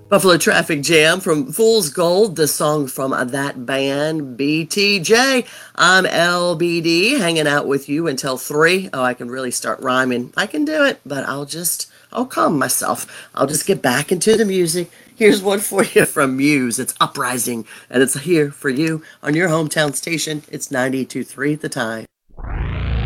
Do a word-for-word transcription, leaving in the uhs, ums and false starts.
Buffalo Traffic Jam from Fool's Gold, the song from uh, that band, B T J. I'm L B D, hanging out with you until three. Oh, I can really start rhyming. I can do it, but I'll just, I'll calm myself. I'll just get back into the music. Here's one for you from Muse. It's Uprising, and it's here for you on your hometown station. It's ninety-two point three at the time.